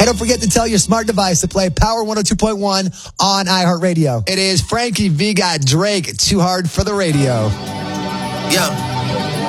Hey, don't forget to tell your smart device to play Power 102.1 on iHeartRadio. It is Frankie V got Drake, Too Hard for the Radio. Yeah.